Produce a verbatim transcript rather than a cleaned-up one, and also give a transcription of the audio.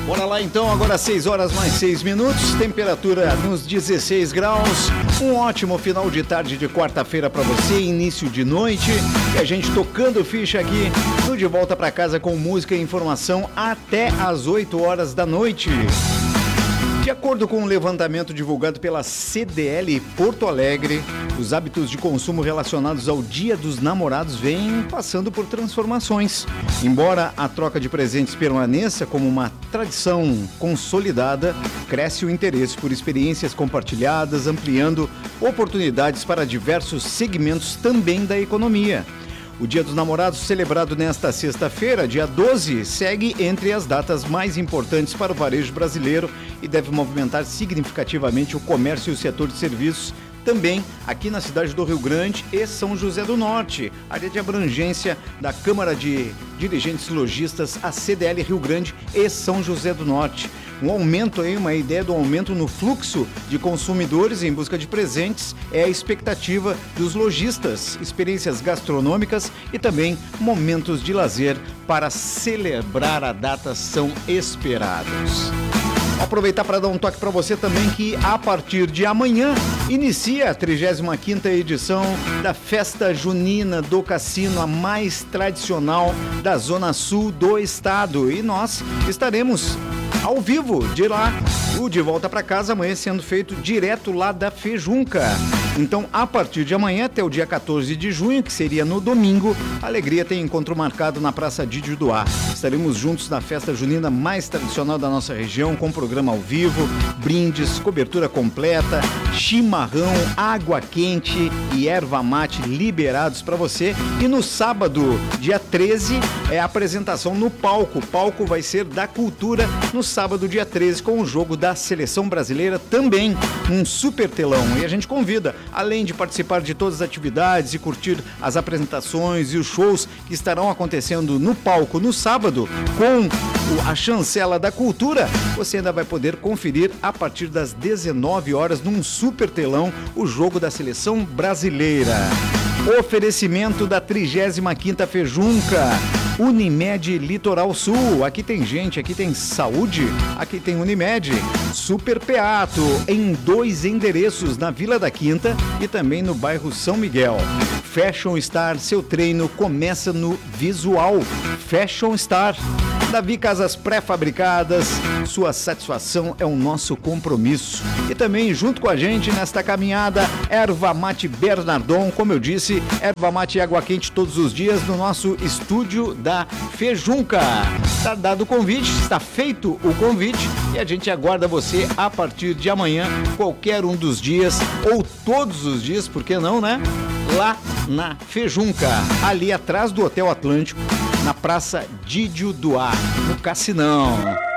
Bora lá então, agora seis horas mais seis minutos, temperatura nos dezesseis graus, um ótimo final de tarde de quarta-feira para você, início de noite, e a gente tocando ficha aqui no De Volta para Casa com música e informação até às oito horas da noite. De acordo com um levantamento divulgado pela C D L Porto Alegre, os hábitos de consumo relacionados ao Dia dos Namorados vêm passando por transformações. Embora a troca de presentes permaneça como uma tradição consolidada, cresce o interesse por experiências compartilhadas, ampliando oportunidades para diversos segmentos também da economia. O Dia dos Namorados, celebrado nesta sexta-feira, dia doze, segue entre as datas mais importantes para o varejo brasileiro e deve movimentar significativamente o comércio e o setor de serviços, também aqui na cidade do Rio Grande e São José do Norte, área de abrangência da Câmara de Dirigentes Lojistas, a C D L Rio Grande e São José do Norte. Um aumento aí, uma ideia do aumento no fluxo de consumidores em busca de presentes é a expectativa dos lojistas, experiências gastronômicas e também momentos de lazer para celebrar a data são esperados. Vou aproveitar para dar um toque para você também que a partir de amanhã inicia a trigésima quinta edição da Festa Junina do Cassino, a mais tradicional da Zona Sul do estado, e nós estaremos ao vivo de lá, o De Volta para Casa amanhã sendo feito direto lá da Fejunca. Então, a partir de amanhã até o dia quatorze de junho, que seria no domingo, a Alegria tem encontro marcado na Praça Didio Duá. Estaremos juntos na festa junina mais tradicional da nossa região, com programa ao vivo, brindes, cobertura completa, chimarrão, água quente e erva mate liberados para você. E no sábado, dia treze, é a apresentação no palco. O palco vai ser da Cultura no sábado, dia treze, com o jogo da Seleção Brasileira, também um super telão. E a gente convida, além de participar de todas as atividades e curtir as apresentações e os shows que estarão acontecendo no palco no sábado, com a chancela da Cultura, você ainda vai poder conferir a partir das dezenove horas num super telão o jogo da Seleção Brasileira. Oferecimento da trigésima quinta Fejunca, Unimed Litoral Sul. Aqui tem gente, aqui tem saúde, aqui tem Unimed. Super Peato, em dois endereços, na Vila da Quinta e também no bairro São Miguel. Fashion Star, seu treino começa no visual. Fashion Star. Davi Casas Pré-Fabricadas, sua satisfação é o nosso compromisso. E também junto com a gente nesta caminhada, Erva Mate Bernardon, como eu disse, erva mate e água quente todos os dias no nosso estúdio da Fejunca. Está dado o convite, está feito o convite e a gente aguarda você a partir de amanhã, qualquer um dos dias ou todos os dias, por que não, né? Lá na Fejunca, ali atrás do Hotel Atlântico, na Praça Didio Duá, no Cassinão.